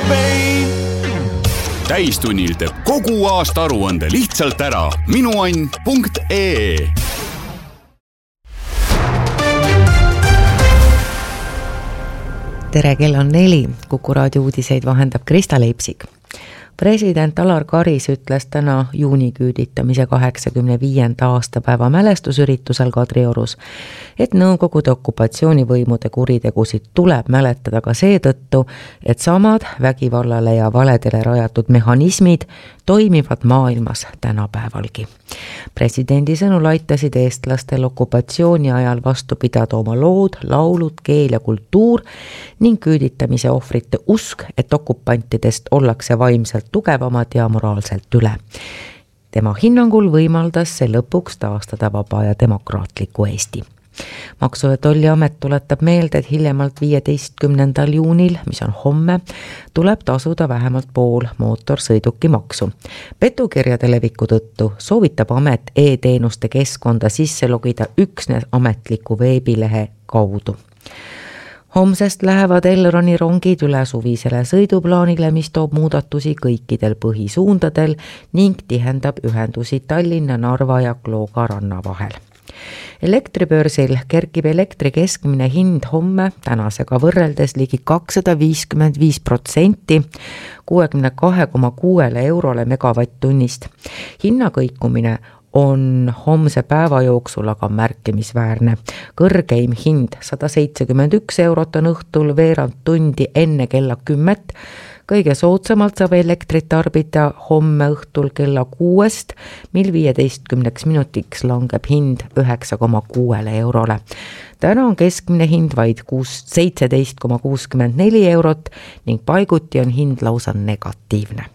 Täistunnil teeb kogu aasta aruande lihtsalt ära minuann.ee. Tere, kell on 4. Kuku raadio uudiseid vahendab Krista Leipsik. President Alar Karis ütles täna juuniküüditamise 85. aastapäeva mälestusüritusel Kadriorus, et Nõukogude okupatsioonivõimude kuritegusid tuleb mäletada ka seetõttu, et samad vägivallale ja valedele rajatud mehhanismid toimivad maailmas tänapäevalgi. Presidendi sõnul aitasid eestlastel okupatsiooni ajal vastu pidada oma lood, laulud, keel ja kultuur ning küüditamise ohvrite usk, et okupantidest ollakse vaimselt tugevamad ja moraalselt üle. Tema hinnangul võimaldas see lõpuks taastada vaba ja demokraatliku Eesti. Maksu- ja Tolliamet tuletab meelde, et hiljemalt 15. juunil, mis on homme, tuleb tasuda vähemalt pool mootorsõidukimaksu. Petukirjade leviku tõttu soovitab amet e-teenuste keskkonda sisse logida üksnes ametliku veebilehe kaudu. Homsest lähevad Elroni rongid üle suvisele sõiduplaanile, mis toob muudatusi kõikidel põhisuundadel ning tihendab ühendusi Tallinna, Narva ja Klooga ranna vahel. Elektribörsil kerkib elektri keskmine hind homme tänasega võrreldes ligi 255%, 62,6 eurole megavatt-tunnist. Hinnakõikumine on homse päeva jooksul aga märkimisväärne. Kõrgeim hind 171 eurot on õhtul veerand tundi enne kella 10. Kõige soodsamalt saab elektrit tarbida homme õhtul kella 6, mil 15 minutiks langeb hind 9,6 eurole. Täna on keskmine hind vaid 17,64 eurot ning paiguti on hind lausa negatiivne.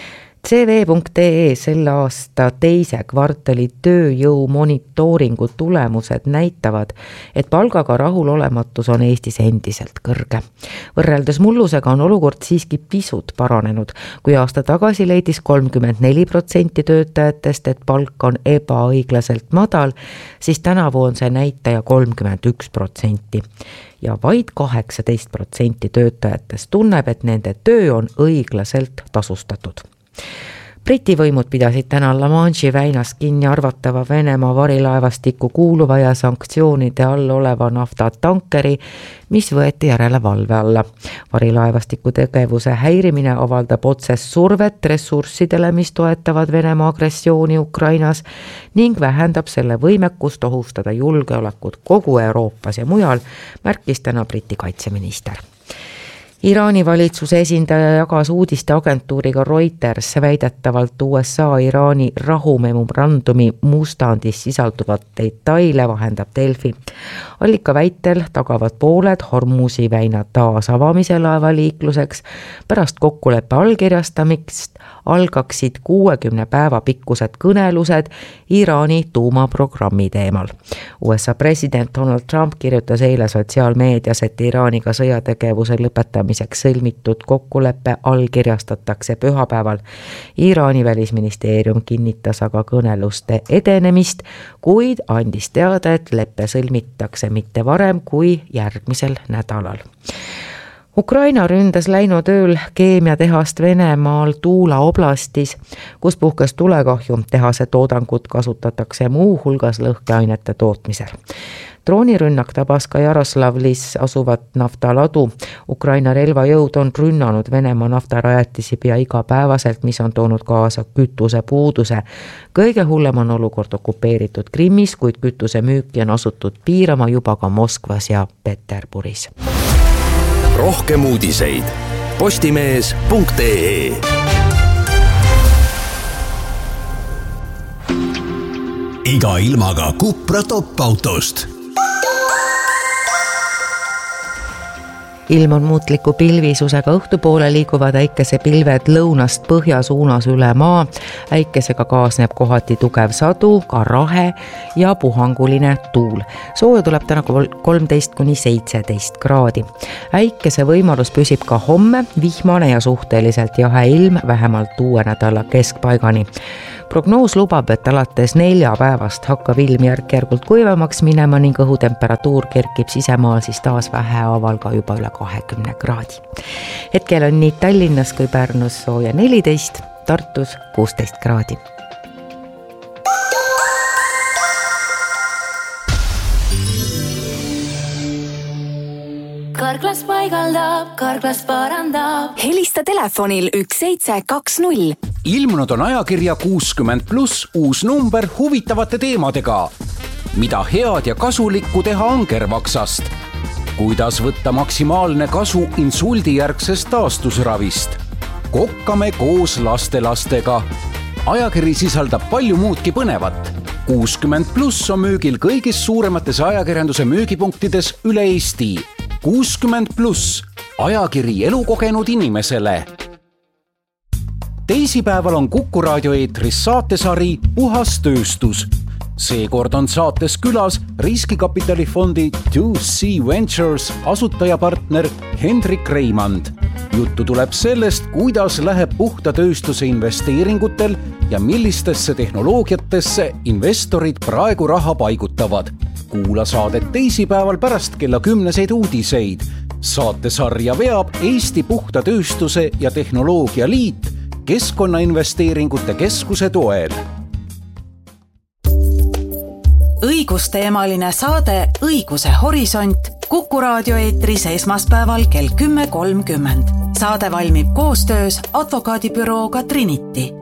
CV.ee selle aasta teise kvartali tööjõu monitooringu tulemused näitavad, et palgaga rahulolematus on Eestis endiselt kõrge. Võrreldes mullusega on olukord siiski pisut paranenud. Kui aasta tagasi leidis 34% töötajatest, et palk on ebaõiglaselt madal, siis tänavu on see näitaja 31%. Ja vaid 18% töötajatest tunneb, et nende töö on õiglaselt tasustatud. Briti võimud pidasid täna La Manche'i väinas kinni arvatava Venemaa varilaevastikku kuuluva ja sanktsioonide all oleva naftatankeri, mis võeti järelevalve alla. Varilaevastiku tegevuse häirimine avaldab otsest survet ressurssidele, mis toetavad Venemaa agressiooni Ukrainas ning vähendab selle võimekust ohustada julgeolekut kogu Euroopas ja mujal, märkis täna Briti kaitseminister. Iraani valitsuse esindaja jagas uudisteagentuuriga Reuters väidetavalt USA-Iraani rahumemorandumi mustandis sisalduvat detaile, vahendab Delfi. Allika väitel tagavad pooled Hormuzi väina taas avamise laevaliikluseks. Pärast kokkuleppe allkirjastamist algaksid 60 päeva pikkused kõnelused Iraani tuumaprogrammi teemal. USA president Donald Trump kirjutas eile sotsiaalmeedias, et Iraaniga sõjategevuse lõpetamiseks sõlmitud kokkulepe allkirjastatakse pühapäeval. Iraani välisministeerium kinnitas aga kõneluste edenemist, kuid andis teada, et leppe sõlmitakse mitte varem kui järgmisel nädalal. Ukraina ründas läinud ööl keemiatehast Venemaal Tuula oblastis, kus puhkes tulekahju. Tehase toodangut kasutatakse muu hulgas lõhkeainete tootmisel. Droonirünnak tabas ka Jaroslavlis asuvat naftaladu. Ukraina relvajõud on rünnanud Venemaa naftarajatisi pea igapäevaselt, mis on toonud kaasa kütusepuuduse. Kõige hullem on olukord okupeeritud Krimmis, kuid kütuse müüki on asutud piirama juba ka Moskvas ja Peterburis. Rohkem uudiseid postimees.ee. Iga ilmaga Cupra top-autost. Ilm on muutliku pilvisusega, õhtupoole liiguvad äikesepilved lõunast põhja suunas üle maa. Äikesega kaasneb kohati tugev sadu, ka rahe ja puhanguline tuul. Sooja tuleb täna 13–17 kraadi. Äikese võimalus püsib ka homme, vihmane ja suhteliselt jahe ilm vähemalt uue nädala keskpaigani. Prognoos lubab, et alates 4 päevast hakkab ilm järk-järgult kuivamaks minema ning õhutemperatuur kerkib sisemaal siis taas vähehaaval ka juba üle 20 kraadi. Hetkel on nii Tallinnas kui Pärnus sooja 14, Tartus 16 kraadi. Karklas paigaldab, Karklas parandab. Helista telefonil 1720. Ilmunud on ajakirja 60+ uus number huvitavate teemadega. Mida head ja kasulikku teha angervaksast? Kuidas võtta maksimaalne kasu insuldijärgsest taastusravist? Kokkame koos lastelastega. Ajakiri sisaldab palju muudki põnevat. 60+ on müügil kõigis suuremates ajakirjanduse müügipunktides üle Eesti. 60+, ajakiri elukogenud inimesele. Teisipäeval on Kuku raadio eetris saatesari Puhas tööstus. Seekord on saates külas riskikapitalifondi 2C Ventures asutajapartner Hendrik Reimand. Juttu tuleb sellest, kuidas läheb puhta tööstuse investeeringutel ja millistesse tehnoloogiatesse investorid praegu raha paigutavad. Kuula saadet teisipäeval pärast kella 10 uudiseid. Saatesarja veab Eesti Puhta Tööstuse ja Tehnoloogia Liit Keskkonnainvesteeringute Keskuse toel. Õigusteemaline saade Õiguse horisont Kuku raadio eetris esmaspäeval kell 10.30. Saade valmib koostöös advokaadibürooga Trinity.